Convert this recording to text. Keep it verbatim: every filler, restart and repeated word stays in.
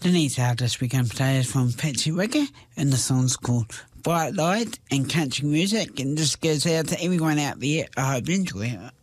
Denise artist we come today is from Patsy Ricker, and the song's called Bright Light and Country Music, and this goes out to everyone out there. I hope you enjoy it.